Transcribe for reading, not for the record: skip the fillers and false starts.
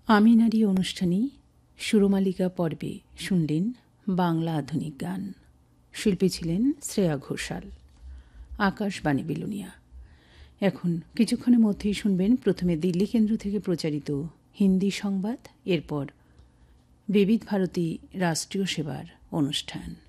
আমি নারী অনুষ্ঠানে সুরমালিকা পর্বে শুনলেন বাংলা আধুনিক গান। শিল্পী ছিলেন শ্রেয়া ঘোষাল। আকাশবাণী বিলুনিয়া। এখন কিছুক্ষণের মধ্যেই শুনবেন প্রথমে দিল্লি কেন্দ্র থেকে প্রচারিত হিন্দি সংবাদ, এরপর বিবিধ ভারতী রাষ্ট্রীয় সেবার অনুষ্ঠান।